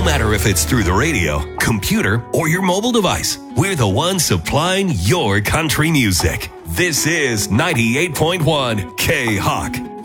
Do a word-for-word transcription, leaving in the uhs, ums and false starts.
matter if it's through the radio, computer, or your mobile device, we're the ones supplying your country music. This is ninety-eight point one K-Hawk.